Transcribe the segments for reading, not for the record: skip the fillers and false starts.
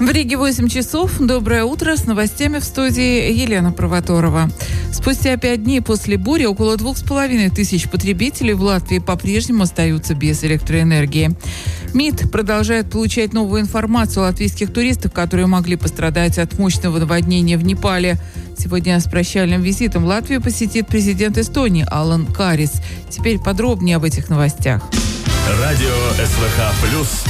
В Риге 8 часов. Доброе утро. С новостями в студии Елена Провоторова. Спустя 5 дней после бури около 2500 потребителей в Латвии по-прежнему остаются без электроэнергии. МИД продолжает получать новую информацию о латвийских туристах, которые могли пострадать от мощного наводнения в Непале. Сегодня с прощальным визитом Латвию посетит президент Эстонии Алан Карис. Теперь подробнее об этих новостях. Радио СВХ+.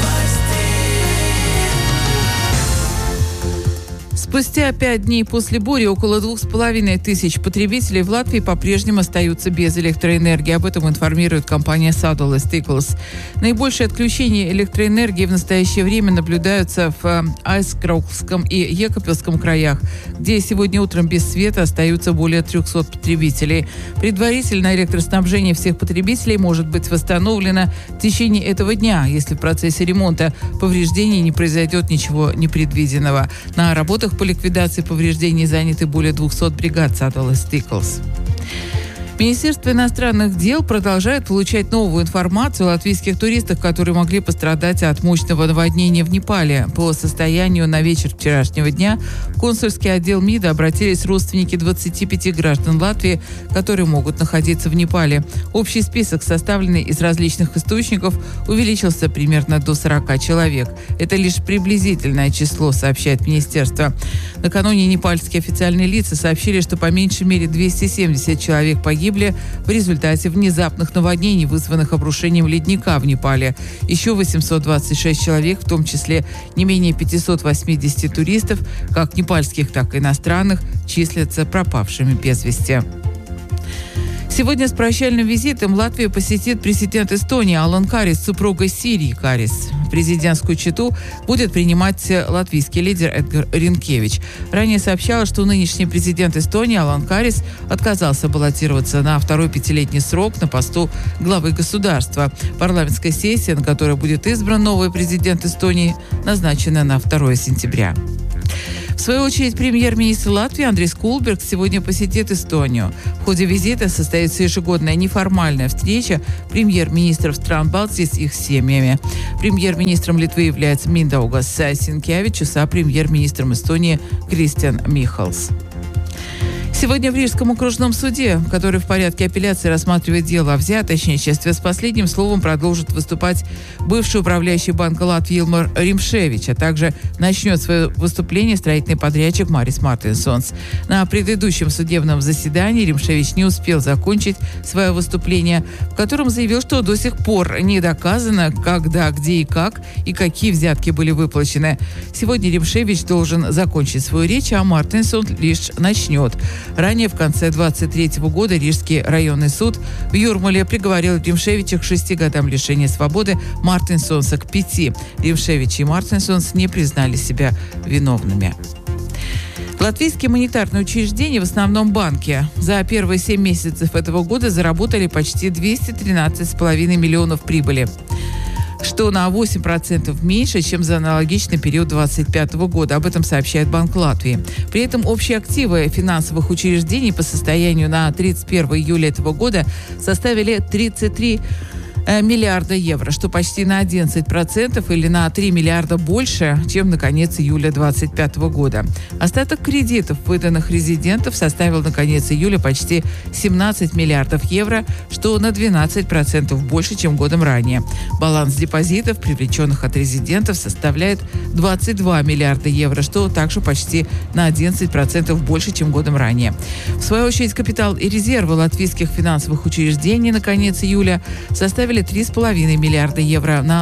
Спустя 5 дней после бури около 2500 потребителей в Латвии по-прежнему остаются без электроэнергии. Об этом информирует компания Sadull Staples. Наибольшие отключения электроэнергии в настоящее время наблюдаются в Айскраукском и Екапельском краях, где сегодня утром без света остаются более 300 потребителей. Предварительно электроснабжение всех потребителей может быть восстановлено в течение этого дня, если в процессе ремонта повреждений не произойдет ничего непредвиденного. На работах по ликвидации повреждений заняты более 200 бригад Sadull Staples. Министерство иностранных дел продолжает получать новую информацию о латвийских туристах, которые могли пострадать от мощного наводнения в Непале. По состоянию на вечер вчерашнего дня в консульский отдел МИДа обратились родственники 25 граждан Латвии, которые могут находиться в Непале. Общий список, составленный из различных источников, увеличился примерно до 40 человек. Это лишь приблизительное число, сообщает министерство. Накануне непальские официальные лица сообщили, что по меньшей мере 270 человек погибли в результате внезапных наводнений, вызванных обрушением ледника в Непале. Еще 826 человек, в том числе не менее 580 туристов, как непальских, так и иностранных, числятся пропавшими без вести. Сегодня с прощальным визитом Латвию посетит президент Эстонии Алан Карис с супругой Сирии Карис. Президентскую чету будет принимать латвийский лидер Эдгар Ринкевич. Ранее сообщалось, что нынешний президент Эстонии Алан Карис отказался баллотироваться на второй пятилетний срок на посту главы государства. Парламентская сессия, на которой будет избран новый президент Эстонии, назначена на 2 сентября. В свою очередь, премьер-министр Латвии Андрис Кулберг сегодня посетит Эстонию. В ходе визита состоится ежегодная неформальная встреча премьер-министров стран Балтии с их семьями. Премьер-министром Литвы является Миндаугас Синкевичус, а премьер-министром Эстонии Кристиан Михалс. Сегодня в Рижском окружном суде, который в порядке апелляции рассматривает дело о взяточничестве, с последним словом продолжит выступать бывший управляющий Банка Латвии Илмар Римшевич, а также начнет свое выступление строительный подрядчик Марис Мартинсонс. На предыдущем судебном заседании Римшевич не успел закончить свое выступление, в котором заявил, что до сих пор не доказано, когда, где и как, и какие взятки были выплачены. Сегодня Римшевич должен закончить свою речь, а Мартинсон лишь начнет. Ранее, в конце 2023 года, Рижский районный суд в Юрмале приговорил Римшевича к 6 годам лишения свободы, Мартинсонса к 5. Римшевич и Мартинсонс не признали себя виновными. Латвийские монетарные учреждения, в основном банки, за первые 7 месяцев этого года заработали почти 213,5 миллионов прибыли, что на 8% меньше, чем за аналогичный период 2025 года. Об этом сообщает Банк Латвии. При этом общие активы финансовых учреждений по состоянию на 31 июля этого года составили 33 миллиарда евро, что почти на 11% или на 3 миллиарда больше, чем на конец июля 2025 года. Остаток кредитов, выданных резидентов, составил на конец июля почти 17 миллиардов евро, что на 12% больше, чем годом ранее. Баланс депозитов, привлеченных от резидентов, составляет 22 миллиарда евро, что также почти на 11% больше, чем годом ранее. В свою очередь, капитал и резервы латвийских финансовых учреждений на конец июля составили 3,5 миллиарда евро, на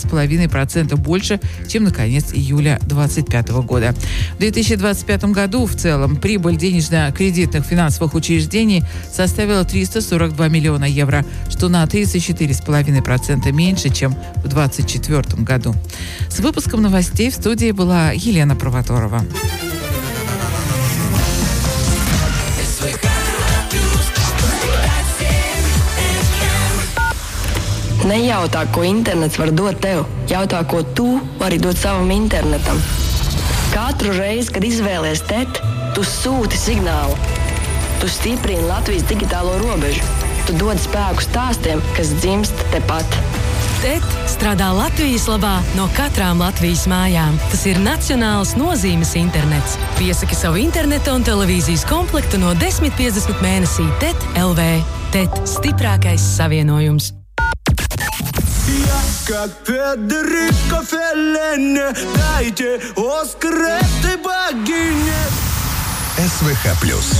2,5% больше, чем на конец июля 2025 года. В 2025 году в целом прибыль денежно-кредитных финансовых учреждений составила 342 миллиона евро, что на 34,5% меньше, чем в 2024 году. С выпуском новостей в студии была Елена Провоторова. Nejautā, ko internets var dot tev. Jautā, ko tu vari dot savam internetam. Katru reizi, kad izvēlies TET, tu sūti signālu. Tu stiprini Latvijas digitālo robežu. Tu dod spēku stāstiem, kas dzimst tepat. TET strādā Latvijas labā no katrām Latvijas mājām. Tas ir nacionāls nozīmes internets. Piesaki savu interneta un televīzijas komplektu no 10,50 mēnesī TET LV. TET – stiprākais savienojums. Я как Федерико Феллини, дайте Оскар этой богине. СВХ+.